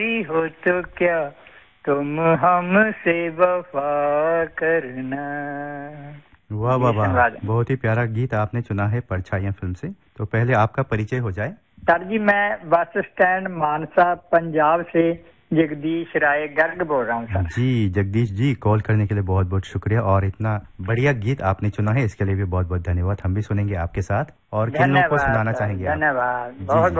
हो तो क्या तुम हमसे वफा करना। वाह वाह वाह, बहुत ही प्यारा गीत आपने चुना है परछाइयां फिल्म से। तो पहले आपका परिचय हो जाए। सर जी, मैं बस स्टैंड मानसा पंजाब से जगदीश राय गर्ग बोल रहा हूँ सर। जी जगदीश जी, कॉल करने के लिए बहुत बहुत शुक्रिया, और इतना बढ़िया गीत आपने चुना है इसके लिए भी बहुत बहुत धन्यवाद। हम भी सुनेंगे आपके साथ। और किन लोगों को धन्यवाद सुनाना सर, चाहेंगे आप? धन्यवाद जी बहुत। जी।